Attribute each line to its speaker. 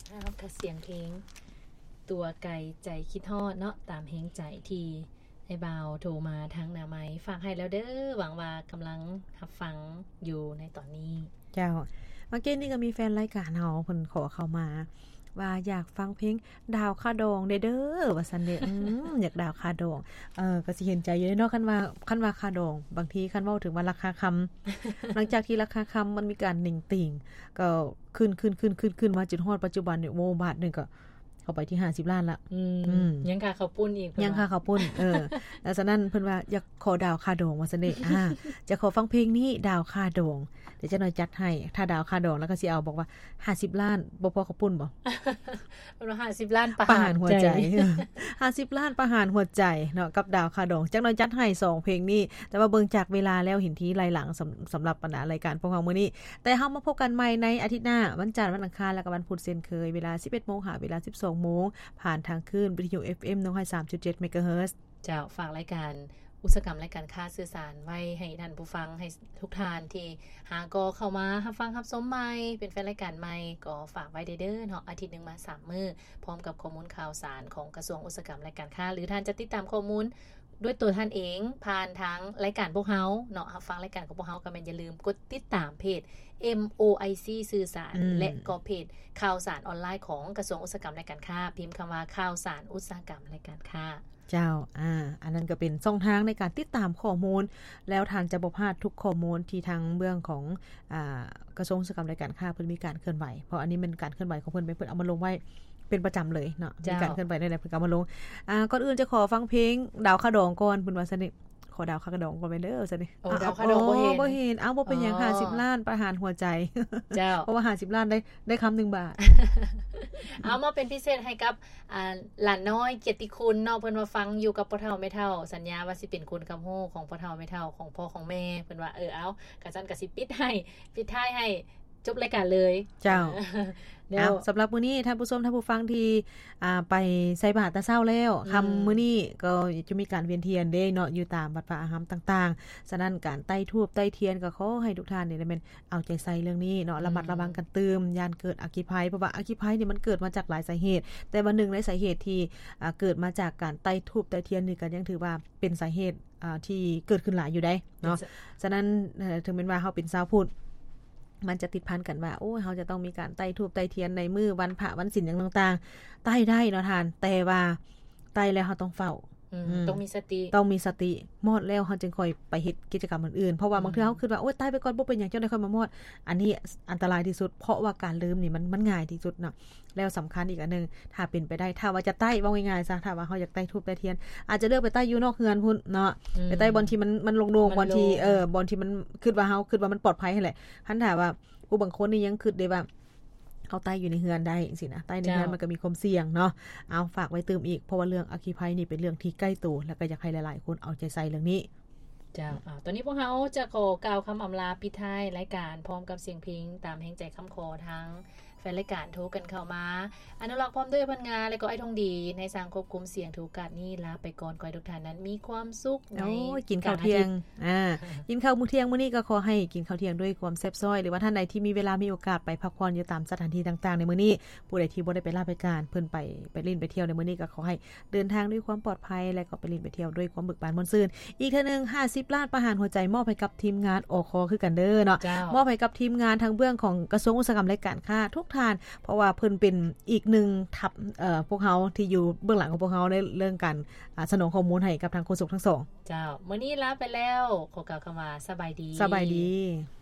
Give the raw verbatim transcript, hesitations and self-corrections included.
Speaker 1: ครับกับเสียงเพลงตัวไก่ใจคิดฮอดเนาะตามเพลงใจที่ไอ้บ่าวโทรมาทางหน้าไม้ฝากให้แล้วเด้อหวังว่ากำลังรับฟังอยู่ในตอนนี้
Speaker 2: เจ้าเมื่อกี้นี่ก็มีแฟนรายการเฮาเพิ่นขอเข้ามาว่าอยากฟังเพลงดาวคาดองเด้อเด้อว่าซั่นเด้อ อยากดาวคาดองเออก็สิเห็นใจอยู่เนาะคันว่าคันว่าคาดองบางทีคันเว้าถึงว่าราคาคำ หลังจากที่ราคาคำมันมีการนิ่งติ่งก็ขึ้นๆๆๆมาจนฮอดปัจจุบันนี่โอ้บาทนึงก็เข้าไปที่ห้าสิบล้านละ
Speaker 1: อืมยังค่าข้าวปุ้นอีก
Speaker 2: ยังค่าข้าวปุ้นเออแล้วฉะนั้นเพิ่นว่าอยากขอดาวคาดองว่าซั่นเด้อ่าจะขอฟังเพลงนี้ดาวคาดองเดี๋ยวจะหน่อยจัดให้ถ้าดาวคาดองแล้วก็สิเอาบอกว่าห้าสิบล้านบ่พอข้าวปุ้นบ่
Speaker 1: มันว่าห้าสิบล้านประหาร
Speaker 2: หัวใจห้าสิบล้านประหารหัวใจเนาะกับดาวคาดองจักหน่อยจัดให้สองเพลงนี้แต่ว่าเบิ่งจากเวลาแล้วเห็นทีไล่หลังสำสำหรับปัญหารายการพวกเฮามื้อนี้แต่เฮามาพบกันใหม่ในอาทิตย์หน้าวันจันทร์วันอังคารและก็วันพุธเช่นเคยเวลา สิบเอ็ดโมง หาเวลา สิบสองโมงผ่านทางคลื่นวิทยุ เอฟ เอ็ม หนึ่งร้อยสามจุดเจ็ด เมกะเฮิรตซ์
Speaker 1: เจ้าฝากรายการอุตสาหกรรมรายการค้าสื่อสารไว้ให้ท่านผู้ฟังให้ทุกท่านที่หาก็เข้ามารับฟังรับชมใหม่เป็นแฟนรายการใหม่ก็ฝากไว้เด้อเนาะอาทิตย์นึงมาสามมื้อพร้อมกับข้อมูลข่าวสารของกระทรวงอุตสาหกรรมรายการค้าหรือท่านจะติดตามข้อมูลด้วยตัวท่านเองผ่านทางรายการพวกเฮาเนาะรับฟังรายการของพวกเฮาก็อย่าลืมกดติดตามเพจ เอ็ม โอ ไอ ซี สื่อสารและก็เพจข่าวสารออนไลน์ของกระทรวงอุตสาหกรรมและการค้าพิมพ์คำว่าข่าวสารอุตสาหกรรมและการค้า
Speaker 2: เจ้าอ่าอันนั้นก็เป็นช่องทางในการติดตามข้อมูลแล้วท่านจะบ่พลาดทุกข้อมูลที่ทางเบื้องของอ่ากระทรวงอุตสาหกรรมและการค้าเพิ่นมีการเคลื่อนไหวเพราะอันนี้เป็นการเคลื่อนไหวของเพิ่นเพิ่นเอามาลงไว้เป็นประจำเลยเนาะมีการเคลื่อนไหวได้ๆเพิ่นก็มาลงอ่าก่อนอื่นจะขอฟังเพลงดาวคาดองก่อนเพิ่นว่าซั่นนี่ขอดาวคาดองก่อนไปเด้อซั่นนี่
Speaker 1: โอ้ดาวคาดองบ่เห็น
Speaker 2: บ่เห็นอ้าวบ่เป็นหยังห้าสิบล้านประหารหัวใจ
Speaker 1: เจ้า
Speaker 2: เพราะว่าห้าสิบล้านได้ได้คำหนึ่งบาท
Speaker 1: เอามาเป็นพิเศษให้กับอ่าหลานน้อยเกียรติคุณเนาะเพิ่นว่าฟังอยู่กับพ่อเฒ่าแม่เฒ่าสัญญาว่าสิเป็นคุณกับฮู้ของพ่อเฒ่าแม่เฒ่าของพ่อของแม่เพิ่นว่าเออเอากะซั่นก็สิปิดให้ปิดท้ายให้จบรายการเลย
Speaker 2: เจ้าเดี๋ยวสำหรับมื้อนี้ท่านผู้ชมท่านผู้ฟังที่อ่าไปใส่บาตรตะเช้าแล้วค่ำมื้อนี้ก็จะมีการเวียนเทียนเด้เนาะอยู่ตามวัดวาอารามต่างๆฉะนั้นการใต้ธูปใต้เทียนก็ขอให้ทุกท่านนี่ได้แม่นเอาใจใส่เรื่องนี้เนาะระมัดระวังกันตื่มยานเกิดอัคคีภัยเพราะว่าอัคคีภัยนี่มันเกิดมาจากหลายสาเหตุแต่ว่าหนึ่งในสาเหตุที่อ่าเกิดมาจากการใต้ธูปใต้เทียนนี่ก็ยังถือว่าเป็นสาเหตุอ่าที่เกิดขึ้นหลายอยู่ได้เนาะฉะนั้นถึงแม้ว่าเฮาเป็นชาวพุทธมันจะติดพันกันว่าโอ้ยเฮาจะต้องมีการไต้ธูปไต้เทียนในมื้อวันพระวันศีลอย่างต่างๆไต้ได้เนาะท่านแต่ว่าไต้แล้วเฮาต้องเฝ้า
Speaker 1: ต้องมีสติ
Speaker 2: ต้องมีสติมอดแล้วเฮาจึงค่อยไปเฮ็ดกิจกรรมอื่นๆเพราะว่าบางเทื่อเฮาคิดว่าโอ๊ยตายไปก่อนบ่เป็นหยังจังได๋ค่อยมามอดอันนี้อันตรายที่สุดเพราะว่าการลืมนี่มันมันง่ายที่สุดเนาะแล้วสำคัญอีกอันนึงถ้าเป็นไปได้ถ้าว่าจะไต้ว่าง่ายๆซะถ้าว่าเฮาอยากไต้ธูปไต้เทียนอาจจะเลือกไปไต้อยู่นอกเฮือนพุ่นเนาะไปไต้บ่อนที่มันมันโล่งๆบ่อนที่เออบ่อนที่มันคิดว่าเฮาคิดว่ามันปลอดภัยนั่นแหละคันถ้าว่าผู้บางคนนี่ยังคิดได้ว่าเขาใต้อยู่ในเฮือนได้จังซี่นะใต้ในเฮือนมันก็มีความเสี่ยงเนาะเอาฝากไว้เติมอีกเพราะว่าเรื่องอัคคีภัยนี่เป็นเรื่องที่ใกล้ตัวแล้วก็อยากให้หลายๆคนเอาใจใส่เรื่องนี้
Speaker 1: เจ้าอ่าตอนนี้พวกเฮาจะขอกล่าวคำอำลาปิดท้ายรายการพร้อมกับเสียงเพลงตามแห่งใจคำขอทั้งแฟนรายการโทรกันเข้ามาอนุรักษ์พร้อมด้วยพันงานและก็ไอ้ทองดีในสร้างควบคุมเสียงถูกกัดนี่ลาไปก่อนขอให้ทุกท่านนั้นมีความสุขใน
Speaker 2: กินข้าวเที่ยงอ่ากินข้าวมื้อเที่ยงมื้อนี้ก็ขอให้กินข้าวเที่ยงด้วยความแซ่บซ้อยหรือว่าท่านใดที่มีเวลามีโอกาสไปพักผ่อนอยู่ตามสถานที่ต่างๆในมื้อนี้ผู้ใดที่บ่ได้ไปราชการเพิ่นไปไปเล่นไปเที่ยวในมื้อนี้ก็ขอให้เดินทางด้วยความปลอดภัยและก็ไปเล่นไปเที่ยวด้วยความเบิกบานม่วนซื่นอีกเทื่อนึงห้าสิบล้านประหารหัวใจมอบให้กับทีมงานอคคือกันเด้อเนาะมอบให้กับทีมงานทางเบื้องของกระทรวงอุตสาหกรรมและการค้าทุกท่านเพราะว่าเพิ่นเป็นอีกหนึ่งทัพเอ่อพวกเฮาที่อยู่เบื้องหลังของพวกเฮาในเรื่องการสนองข้อมูลให้กับทางโฆษกทั้งสอง
Speaker 1: เจ้ามื้อนี้ลาไปแล้วขอกล่าวคำว่าสบายดี
Speaker 2: สบายดี